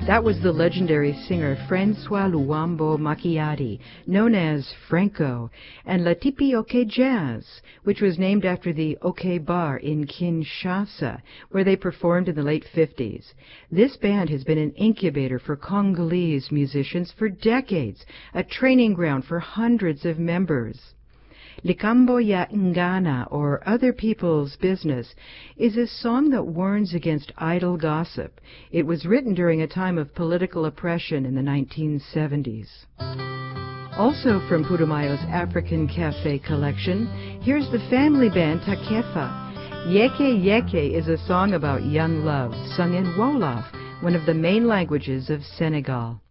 That was the legendary singer Francois Luambo Macchiati, known as Franco, and La Tipioke Jazz, which was named after the OK Bar in Kinshasa, where they performed in the late 50s. This band has been an incubator for Congolese musicians for decades, a training ground for hundreds of members. Likambo ya Ngana, or Other People's Business, is a song that warns against idle gossip. It was written during a time of political oppression in the 1970s. Also from Putumayo's African Cafe collection, here's the family band Takefa. Yeke Yeke is a song about young love, sung in Wolof, one of the main languages of Senegal.